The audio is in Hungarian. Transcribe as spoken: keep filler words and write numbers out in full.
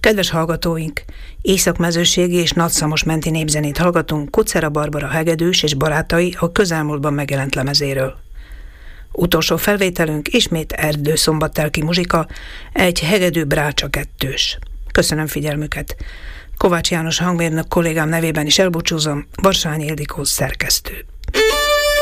Kedves hallgatóink, északmezőségi és nagyszamos menti népzenét hallgatunk Kuczera Barbara hegedűs és barátai a közelmúltban megjelent lemezéről. Utolsó felvételünk ismét Erdő szombattelki muzsika, egy hegedű brácsa kettős. Köszönöm figyelmüket. Kovács János hangmérnök kollégám nevében is elbúcsúzom, Barsányi Ildikó szerkesztő.